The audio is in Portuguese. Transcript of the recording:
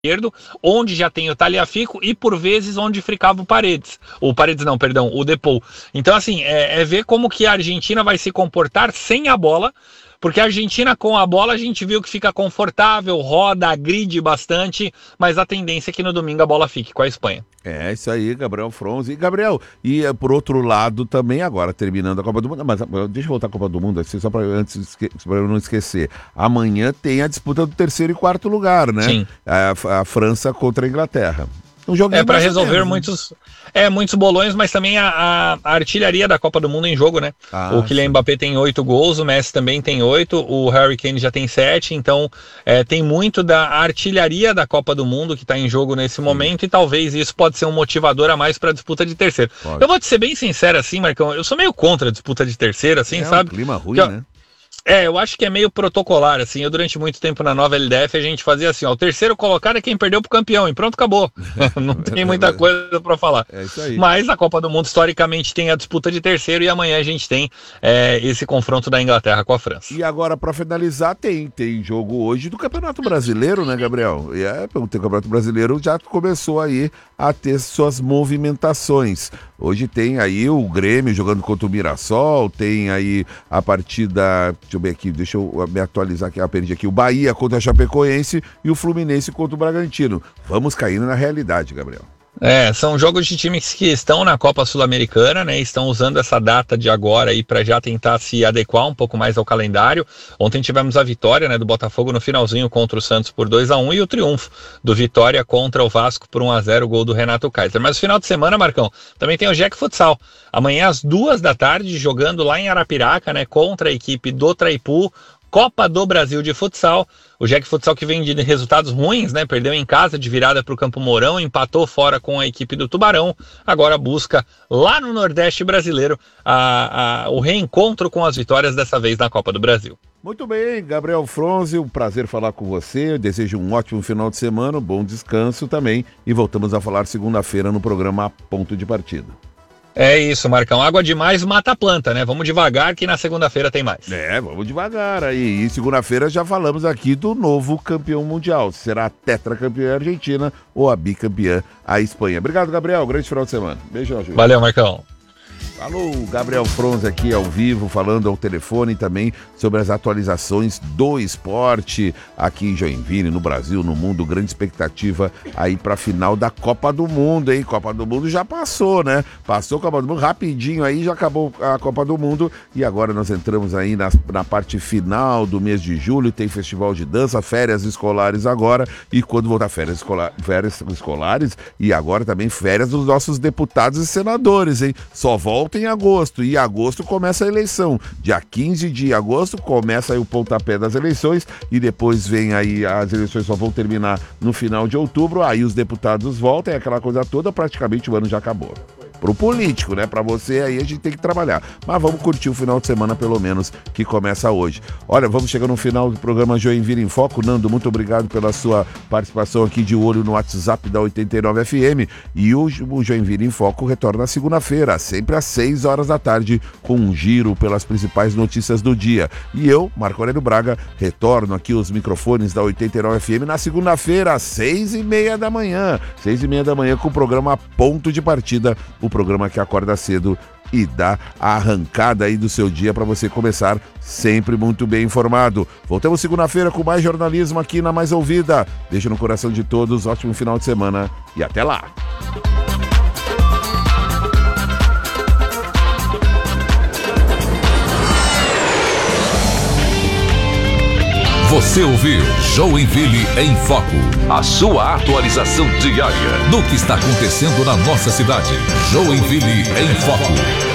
esquerdo, onde já tem o Tagliafico e por vezes onde ficava o Paredes. O Paredes não, perdão, o Depou. Então assim, é ver como que a Argentina vai se comportar sem a bola, porque a Argentina com a bola a gente viu que fica confortável, roda, agride bastante, mas a tendência é que no domingo a bola fique com a Espanha. É isso aí, Gabriel Fronzi. E Gabriel, por outro lado também agora, terminando a Copa do Mundo, mas deixa eu voltar à Copa do Mundo, assim, só para eu não esquecer. Amanhã tem a disputa do terceiro e quarto lugar, né? Sim. A França contra a Inglaterra. Um joguinho para resolver menos, muitos bolões, mas também a artilharia da Copa do Mundo em jogo, né? O Kylian Mbappé tem 8 gols, o Messi também tem 8, o Harry Kane já tem 7, então tem muito da artilharia da Copa do Mundo que está em jogo nesse momento, e talvez isso pode ser um motivador a mais para a disputa de terceiro. Pode. Eu vou te ser bem sincero assim, Marcão, eu sou meio contra a disputa de terceiro, assim, sabe? Um clima ruim, né? Eu acho que é meio protocolar, assim. Eu, durante muito tempo na nova LDF, a gente fazia assim, ó, o terceiro colocado é quem perdeu pro campeão, e pronto, acabou. Não tem muita coisa pra falar. É isso aí. Mas a Copa do Mundo, historicamente, tem a disputa de terceiro, e amanhã a gente tem esse confronto da Inglaterra com a França. E agora, pra finalizar, tem jogo hoje do Campeonato Brasileiro, né, Gabriel? O Campeonato Brasileiro já começou aí a ter suas movimentações. Hoje tem aí o Grêmio jogando contra o Mirassol, tem aí a partida, deixa eu ver aqui, deixa eu me atualizar aqui, perdi aqui, o Bahia contra a Chapecoense e o Fluminense contra o Bragantino. Vamos caindo na realidade, Gabriel. São jogos de times que estão na Copa Sul-Americana, né? Estão usando essa data de agora aí para já tentar se adequar um pouco mais ao calendário. Ontem tivemos a vitória, né, do Botafogo no finalzinho contra o Santos por 2-1 e o triunfo do Vitória contra o Vasco por 1-0, o gol do Renato Kaiser. Mas no final de semana, Marcão, também tem o Jack Futsal. Amanhã às 14h, jogando lá em Arapiraca, né, contra a equipe do Traipu, Copa do Brasil de Futsal. O Jack Futsal que vem de resultados ruins, né? Perdeu em casa de virada para o Campo Mourão, empatou fora com a equipe do Tubarão. Agora busca lá no Nordeste brasileiro o reencontro com as vitórias, dessa vez na Copa do Brasil. Muito bem, Gabriel Fronzi, um prazer falar com você. Eu desejo um ótimo final de semana, um bom descanso também. E voltamos a falar segunda-feira no programa Ponto de Partida. É isso, Marcão. Água demais mata a planta, né? Vamos devagar que na segunda-feira tem mais. Vamos devagar aí. E segunda-feira já falamos aqui do novo campeão mundial. Será a tetracampeã Argentina ou a bicampeã a Espanha. Obrigado, Gabriel. Grande final de semana. Beijão, Júlio. Valeu, Marcão. Alô, Gabriel Fronzi aqui ao vivo, falando ao telefone também sobre as atualizações do esporte aqui em Joinville, no Brasil, no mundo. Grande expectativa aí pra final da Copa do Mundo, hein? Copa do Mundo já passou, né? Passou a Copa do Mundo, rapidinho aí já acabou a Copa do Mundo e agora nós entramos aí na parte final do mês de julho, tem festival de dança, férias escolares agora, e quando voltar férias escolares e agora também férias dos nossos deputados e senadores, hein? Só volta em agosto, e em agosto começa a eleição. Dia 15 de agosto começa aí o pontapé das eleições, e depois vem aí, as eleições só vão terminar no final de outubro, aí os deputados voltam, e aquela coisa toda, praticamente o ano já acabou. Pro político, né? Pra você aí a gente tem que trabalhar. Mas vamos curtir o final de semana, pelo menos, que começa hoje. Olha, vamos chegar no final do programa Joinville em Foco. Nando, muito obrigado pela sua participação aqui de olho no WhatsApp da 89 FM. E o Joinville em Foco retorna segunda-feira, sempre às 6 horas da tarde, com um giro pelas principais notícias do dia. E eu, Marco Aurélio Braga, retorno aqui os microfones da 89 FM na segunda-feira, às 6h30 da manhã. 6h30 da manhã com o programa Ponto de Partida, o programa que acorda cedo e dá a arrancada aí do seu dia para você começar sempre muito bem informado. Voltamos segunda-feira com mais jornalismo aqui na Mais Ouvida. Beijo no coração de todos, ótimo final de semana e até lá. Você ouviu Joinville em Foco, a sua atualização diária do que está acontecendo na nossa cidade. Joinville em Foco.